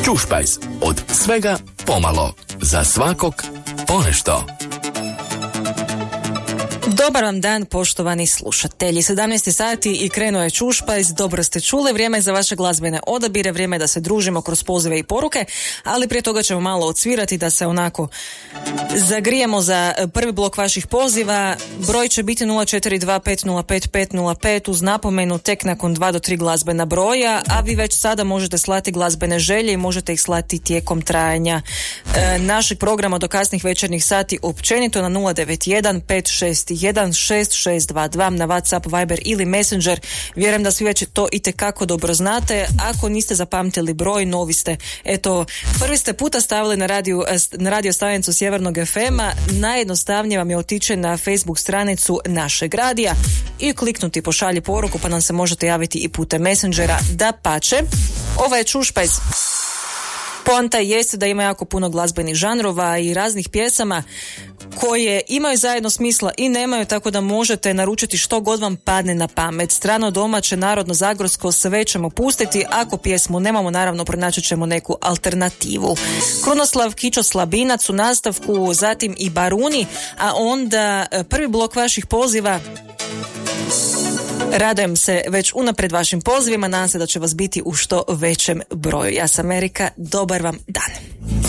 Čušpajz, od svega pomalo, za svakog ponešto. Dobar vam dan, poštovani slušatelji. 17 sati i krenuo je Čušpajz. Dobro ste čuli, vrijeme je za vaše glazbene odabire, vrijeme je da se družimo kroz pozive i poruke, ali prije toga ćemo malo odsvirati da se onako zagrijemo za prvi blok vaših poziva. Broj će biti 042505505 uz napomenu tek nakon 2 do 3 glazbena broja, a vi već sada možete slati glazbene želje i možete ih slati tijekom trajanja našeg programa do kasnih večernjih sati općenito na 091 561 6622 na WhatsApp, Viber ili Messenger. Vjerujem da svi već to itekako dobro znate. Ako niste zapamtili broj, novi ste. Eto, prvi ste puta stavili na radio stanicu Sjevernog FM-a. Najjednostavnije vam je otići na Facebook stranicu našeg radija i kliknuti pošalji poruku, pa nam se možete javiti i putem Messengera. Dapače, ovo je Čušpajz. Poanta jeste da ima jako puno glazbenih žanrova i raznih pjesama koje imaju zajedno smisla i nemaju, tako da možete naručiti što god vam padne na pamet. Strano, domaće, narodno, zagorsko, sve ćemo pustiti. Ako pjesmu nemamo, naravno pronaći ćemo neku alternativu. Krunoslav, Kičo, Slabinac u nastavku, zatim i Baruni, a onda prvi blok vaših poziva. Radujem se već unaprijed vašim pozivima, nadam se da će vas biti u što većem broju. Ja sam Erika, dobar vam dan.